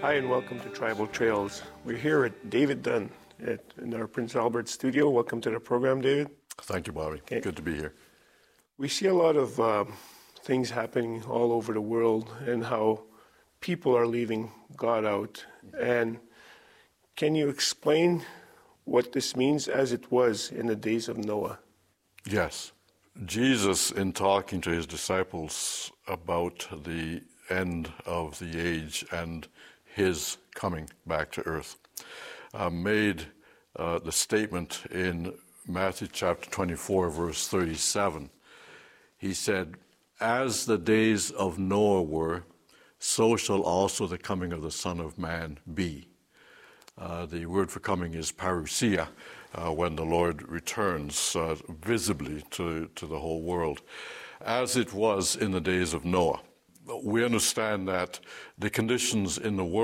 Hi and welcome to Tribal Trails. We're here at David Dunn in our Prince Albert studio. Welcome to the program, David. Thank you, Bobby. Okay. Good to be here. We see a lot of things happening all over the world and how people are leaving God out. And can you explain what this means as it was in the days of Noah? Yes. Jesus, in talking to his disciples about the end of the age and his coming back to earth, made the statement in Matthew chapter 24, verse 37. He said, "As the days of Noah were, so shall also the coming of the Son of Man be." The word for coming is parousia, when the Lord returns visibly to the whole world, as it was in the days of Noah. We understand that the conditions in the world